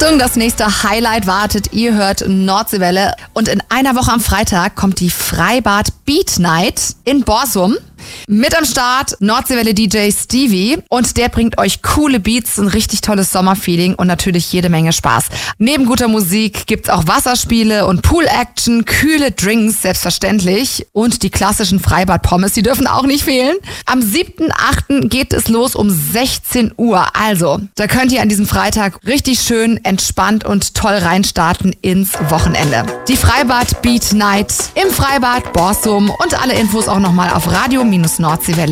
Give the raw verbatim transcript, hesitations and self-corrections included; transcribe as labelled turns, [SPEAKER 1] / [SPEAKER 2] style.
[SPEAKER 1] Achtung, das nächste Highlight wartet. Ihr hört Nordseewelle. Und in einer Woche am Freitag kommt die Freibad Beat Night in Borsum. Mit am Start Nordseewelle D J Stevie und der bringt euch coole Beats, ein richtig tolles Sommerfeeling und natürlich jede Menge Spaß. Neben guter Musik gibt's auch Wasserspiele und Pool-Action, kühle Drinks selbstverständlich und die klassischen Freibad-Pommes, die dürfen auch nicht fehlen. Am siebten achten geht es los um sechzehn Uhr, also da könnt ihr an diesem Freitag richtig schön entspannt und toll reinstarten ins Wochenende. Die Freibad Beat Night im Freibad Borsum und alle Infos auch nochmal auf Radio Nordseewelle.